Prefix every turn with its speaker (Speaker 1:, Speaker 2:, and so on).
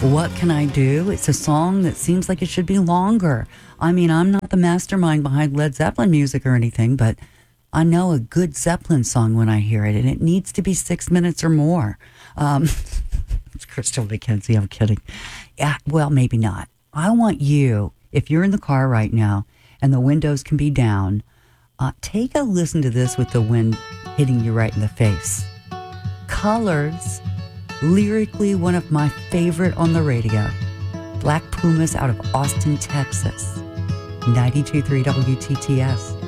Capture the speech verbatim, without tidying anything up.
Speaker 1: What Can I Do? It's a song that seems like it should be longer. I mean, I'm not the mastermind behind Led Zeppelin music or anything, but I know a good Zeppelin song when I hear it, and it needs to be six minutes or more. Um, it's Crystal McKenzie, I'm kidding. Yeah, well, maybe not. I want you, if you're in the car right now and the windows can be down, uh, take a listen to this with the wind hitting you right in the face. Colors, lyrically one of my favorite on the radio. Black Pumas out of Austin, Texas. ninety-two point three W T T S.